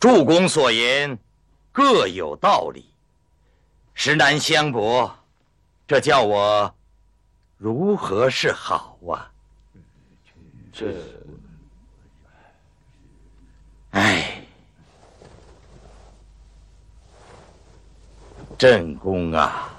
主公所言各有道理，实难相驳，这叫我如何是好啊？哎，朕公啊，